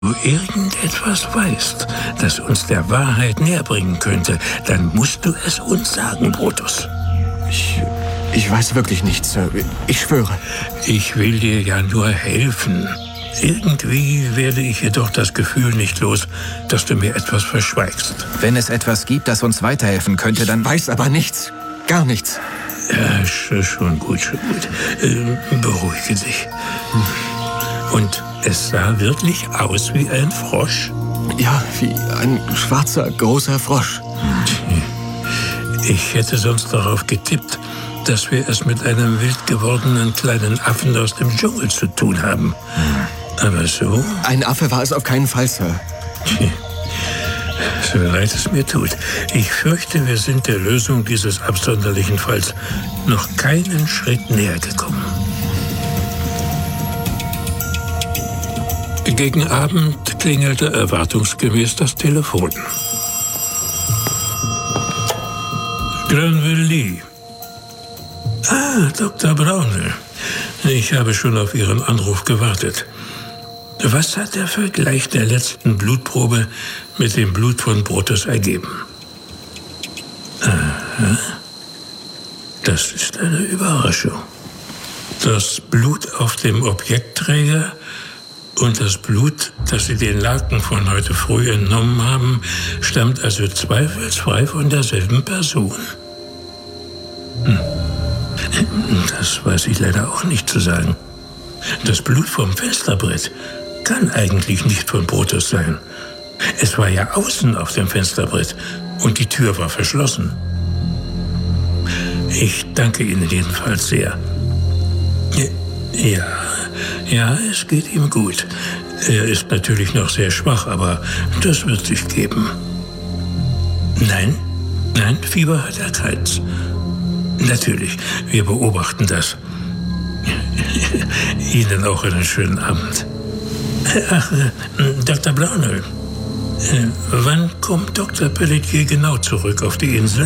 du irgendetwas weißt, das uns der Wahrheit näher bringen könnte, dann musst du es uns sagen, Brutus. Ich weiß wirklich nichts, Sir. Ich schwöre. Ich will dir ja nur helfen. Irgendwie werde ich jedoch das Gefühl nicht los, dass du mir etwas verschweigst. Wenn es etwas gibt, das uns weiterhelfen könnte, dann... Ich weiß aber nichts. Gar nichts. Ja, schon gut. Beruhige dich. Und es sah wirklich aus wie ein Frosch? Ja, wie ein schwarzer, großer Frosch. Ich hätte sonst darauf getippt, dass wir es mit einem wild gewordenen kleinen Affen aus dem Dschungel zu tun haben. Aber so? Ein Affe war es auf keinen Fall, Sir. So leid es mir tut. Ich fürchte, wir sind der Lösung dieses absonderlichen Falls noch keinen Schritt näher gekommen. Gegen Abend klingelte erwartungsgemäß das Telefon. Granville Lee. Dr. Brownell. Ich habe schon auf Ihren Anruf gewartet. Was hat der Vergleich der letzten Blutprobe mit dem Blut von Brutus ergeben? Aha. Das ist eine Überraschung. Das Blut auf dem Objektträger und das Blut, das Sie den Laken von heute früh entnommen haben, stammt also zweifelsfrei von derselben Person. Das weiß ich leider auch nicht zu sagen. Das Blut vom Fensterbrett kann eigentlich nicht von Brutus sein. Es war ja außen auf dem Fensterbrett und die Tür war verschlossen. Ich danke Ihnen jedenfalls sehr. Ja, es geht ihm gut. Er ist natürlich noch sehr schwach, aber das wird sich geben. Nein, Fieber hat er keins. Natürlich, wir beobachten das. Ihnen auch einen schönen Abend. Ach, Dr. Brownell, wann kommt Dr. Pelletier genau zurück auf die Insel?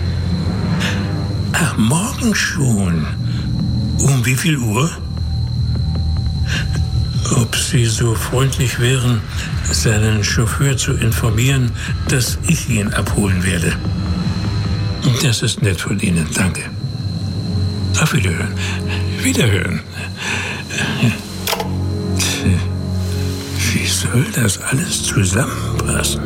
Ach, morgen schon. Um wie viel Uhr? Ob Sie so freundlich wären, seinen Chauffeur zu informieren, dass ich ihn abholen werde. Das ist nett von Ihnen, danke. Auf Wiederhören. Wiederhören. Wie soll das alles zusammenpassen?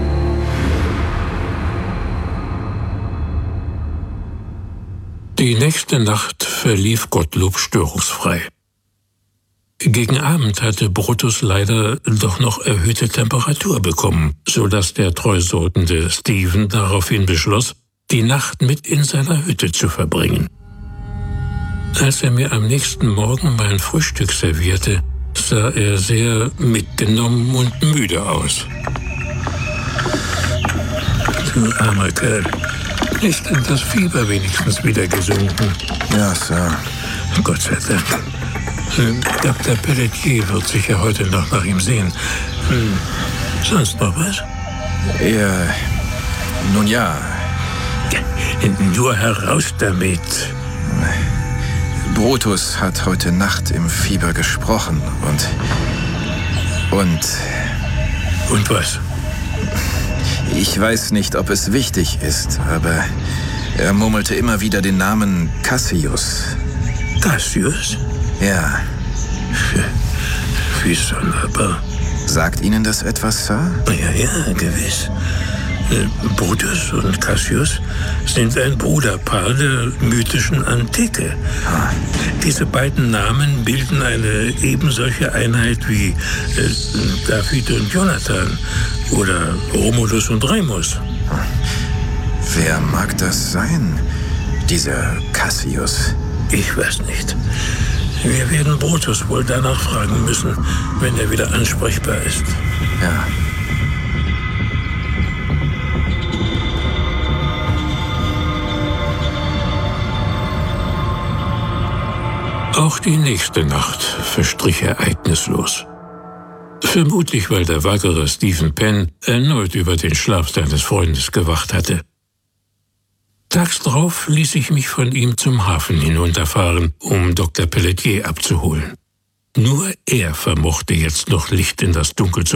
Die nächste Nacht verlief Gottlob störungsfrei. Gegen Abend hatte Brutus leider doch noch erhöhte Temperatur bekommen, sodass der treusorgende Stephen daraufhin beschloss, die Nacht mit in seiner Hütte zu verbringen. Als er mir am nächsten Morgen mein Frühstück servierte, sah er sehr mitgenommen und müde aus. Du armer Kerl, ist denn das Fieber wenigstens wieder gesunken? Ja, Sir. Gott sei Dank. Dr. Pelletier wird sicher heute noch nach ihm sehen. Sonst noch was? Nun ja. Nur heraus damit. Brutus hat heute Nacht im Fieber gesprochen und was? Ich weiß nicht, ob es wichtig ist, aber er murmelte immer wieder den Namen Cassius. Cassius? Ja. Wie sonderbar. Sagt Ihnen das etwas, Sir? Ja, gewiss. Brutus und Cassius sind ein Bruderpaar der mythischen Antike. Diese beiden Namen bilden eine ebensolche Einheit wie David und Jonathan oder Romulus und Remus. Wer mag das sein, dieser Cassius? Ich weiß nicht. Wir werden Brutus wohl danach fragen müssen, wenn er wieder ansprechbar ist. Ja. Auch die nächste Nacht verstrich ereignislos. Vermutlich, weil der wackere Stephen Penn erneut über den Schlaf seines Freundes gewacht hatte. Tags drauf ließ ich mich von ihm zum Hafen hinunterfahren, um Dr. Pelletier abzuholen. Nur er vermochte jetzt noch Licht in das Dunkel zu